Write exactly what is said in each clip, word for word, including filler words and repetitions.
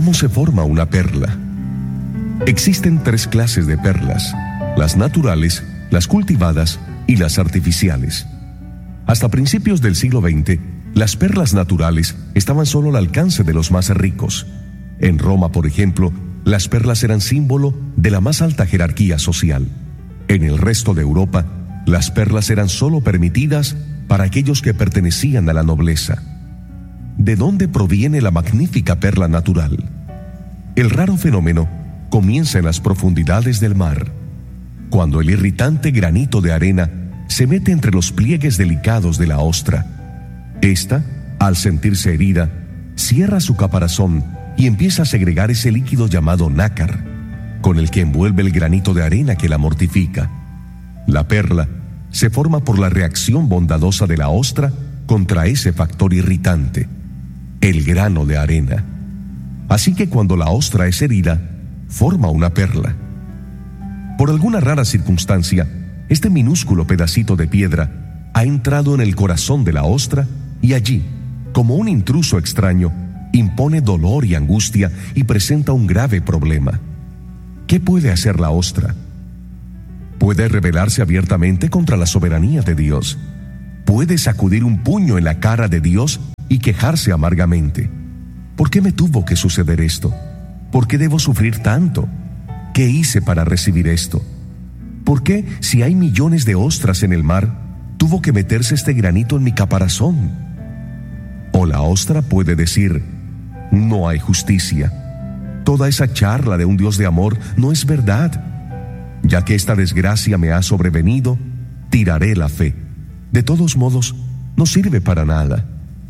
¿Cómo se forma una perla? Existen tres clases de perlas: las naturales, las cultivadas y las artificiales. Hasta principios del siglo veinte, las perlas naturales estaban solo al alcance de los más ricos. En Roma, por ejemplo, las perlas eran símbolo de la más alta jerarquía social. En el resto de Europa, las perlas eran solo permitidas para aquellos que pertenecían a la nobleza. ¿De dónde proviene la magnífica perla natural? El raro fenómeno comienza en las profundidades del mar, cuando el irritante granito de arena se mete entre los pliegues delicados de la ostra. Esta, al sentirse herida, cierra su caparazón y empieza a segregar ese líquido llamado nácar, con el que envuelve el granito de arena que la mortifica. La perla se forma por la reacción bondadosa de la ostra contra ese factor irritante, el grano de arena. Así que cuando la ostra es herida, forma una perla. Por alguna rara circunstancia, este minúsculo pedacito de piedra ha entrado en el corazón de la ostra y allí, como un intruso extraño, impone dolor y angustia y presenta un grave problema. ¿Qué puede hacer la ostra? Puede rebelarse abiertamente contra la soberanía de Dios. Puede sacudir un puño en la cara de Dios y quejarse amargamente. ¿Por qué me tuvo que suceder esto? ¿Por qué debo sufrir tanto? ¿Qué hice para recibir esto? ¿Por qué, si hay millones de ostras en el mar, tuvo que meterse este granito en mi caparazón? O la ostra puede decir: no hay justicia. Toda esa charla de un Dios de amor no es verdad. Ya que esta desgracia me ha sobrevenido, tiraré la fe. De todos modos, no sirve para nada.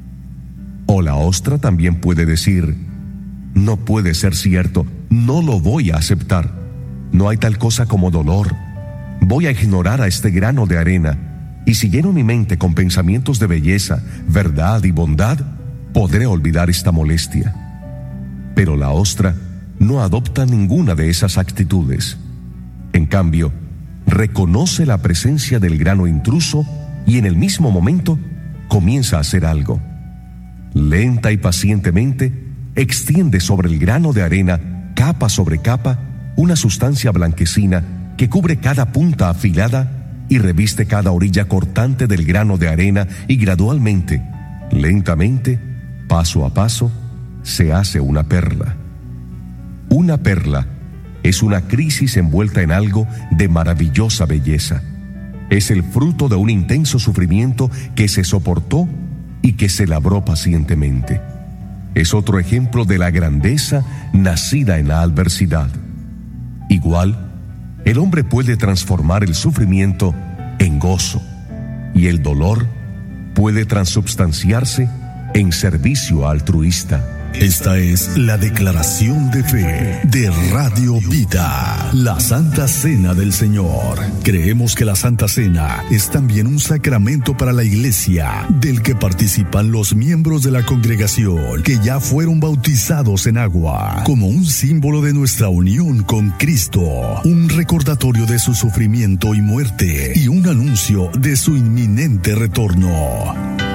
O la ostra también puede decir: no puede ser cierto, no lo voy a aceptar. No hay tal cosa como dolor. Voy a ignorar a este grano de arena, y si lleno mi mente con pensamientos de belleza, verdad y bondad, podré olvidar esta molestia. Pero la ostra no adopta ninguna de esas actitudes. En cambio, reconoce la presencia del grano intruso y en el mismo momento comienza a hacer algo. Lenta y pacientemente extiende sobre el grano de arena, capa sobre capa, una sustancia blanquecina que cubre cada punta afilada y reviste cada orilla cortante del grano de arena, y gradualmente, lentamente, paso a paso, se hace una perla. Una perla es una crisis envuelta en algo de maravillosa belleza. Es el fruto de un intenso sufrimiento que se soportó y que se labró pacientemente. Es otro ejemplo de la grandeza nacida en la adversidad. Igual, el hombre puede transformar el sufrimiento en gozo, y el dolor puede transubstanciarse en servicio altruista. Esta es la declaración de fe de Radio Vida, la Santa Cena del Señor. Creemos que la Santa Cena es también un sacramento para la Iglesia, del que participan los miembros de la congregación que ya fueron bautizados en agua, como un símbolo de nuestra unión con Cristo, un recordatorio de su sufrimiento y muerte, y un anuncio de su inminente retorno.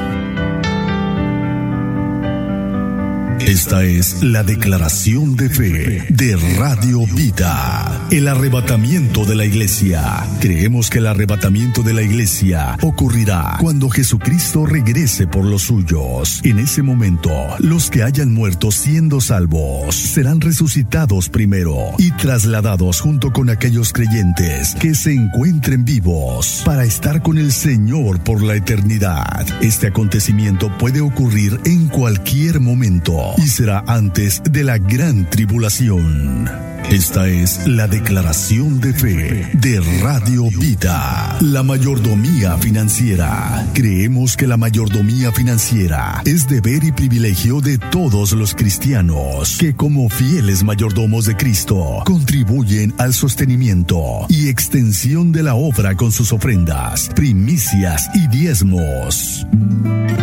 Esta es la declaración de fe de Radio Vida. El arrebatamiento de la Iglesia. Creemos que el arrebatamiento de la Iglesia ocurrirá cuando Jesucristo regrese por los suyos. En ese momento, los que hayan muerto siendo salvos serán resucitados primero y trasladados junto con aquellos creyentes que se encuentren vivos para estar con el Señor por la eternidad. Este acontecimiento puede ocurrir en cualquier momento y será antes de la gran tribulación. Esta es la declaración de fe de Radio Vida, la mayordomía financiera. Creemos que la mayordomía financiera es deber y privilegio de todos los cristianos que, como fieles mayordomos de Cristo, contribuyen al sostenimiento y extensión de la obra con sus ofrendas, primicias y diezmos.